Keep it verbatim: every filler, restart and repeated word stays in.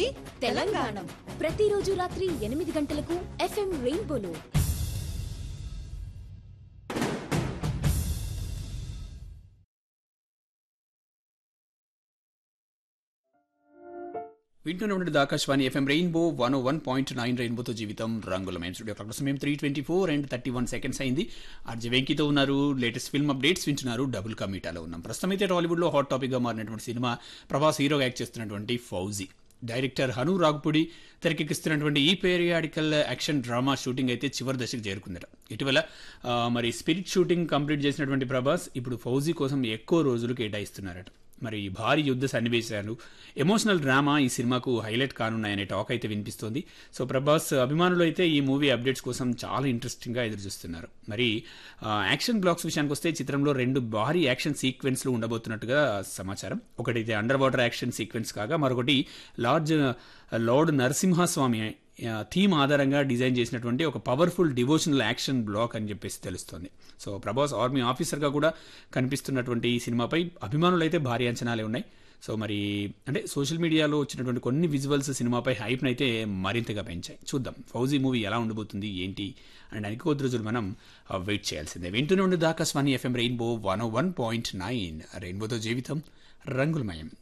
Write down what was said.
తెలంగాణ. ప్రతిరోజు రాత్రి ఎనిమిది గంటలకు ఎఫ్ఎం రెయిన్బోలో. వింటూనే ఉండేది Akashvani FM rainbow one one point nine రెయిన్బోతో జీవితం రంగుల మేము స్టూడియో క్లాక్ సమయం three twenty four and thirty one seconds అయింది. ఆర్జే వెంకీతో ఉన్నారు. లేటెస్ట్ ఫిల్మ్ అప్డేట్స్ వింటున్నారు. డబుల్ కమీటాలో ఉన్నాం. ప్రస్తుతం అయితే టాలీవుడ్లో హాట్ టాపిక్గా మారినటువంటి సినిమా ప్రభాస్ హీరోగా యాక్ట్ చేస్తున్నటువంటి ఫౌజీ. డైరెక్టర్ హను రాగ్పుడి తెరకెక్కిస్తున్నటువంటి ఈ పీరియాడికల్ యాక్షన్ డ్రామా షూటింగ్ అయితే చివరి దశకు చేరుకుందట. ఇటీవల మరి స్పిరిట్ షూటింగ్ కంప్లీట్ చేసినటువంటి ప్రభాస్ ఇప్పుడు ఫౌజీ కోసం ఎక్కువ రోజులు కేటాయిస్తున్నారట. మరి భారీ యుద్ధ సన్నివేశాలు, ఎమోషనల్ డ్రామా ఈ సినిమాకు హైలైట్ కానున్నాయనే టాక్ అయితే వినిపిస్తోంది. సో ప్రభాస్ అభిమానులు అయితే ఈ మూవీ అప్డేట్స్ కోసం చాలా ఇంట్రెస్టింగ్గా ఎదురు చూస్తున్నారు. మరి యాక్షన్ బ్లాక్స్ విషయానికి వస్తే చిత్రంలో రెండు భారీ యాక్షన్ సీక్వెన్స్లు ఉండబోతున్నట్టుగా సమాచారం. ఒకటైతే అండర్ వాటర్ యాక్షన్ సీక్వెన్స్ కాగా మరొకటి లార్డ్ లార్డ్ నరసింహస్వామి థీమ్ ఆధారంగా డిజైన్ చేసినటువంటి ఒక పవర్ఫుల్ డివోషనల్ యాక్షన్ బ్లాక్ అని చెప్పేసి తెలుస్తోంది. సో ప్రభాస్ ఆర్మీ ఆఫీసర్గా కూడా కనిపిస్తున్నటువంటి ఈ సినిమాపై అభిమానులు అయితే భారీ అంచనాలే ఉన్నాయి. సో మరి అంటే సోషల్ మీడియాలో వచ్చినటువంటి కొన్ని విజువల్స్ సినిమాపై హైప్ను అయితే మరింతగా పెంచాయి. చూద్దాం ఫౌజీ మూవీ ఎలా ఉండబోతుంది ఏంటి అనడానికి కొద్ది రోజులు మనం వెయిట్ చేయాల్సిందే. వింటూనే ఉండేది Akashvani FM rainbow one one point nine రెయిన్బోతో జీవితం రంగులమయం.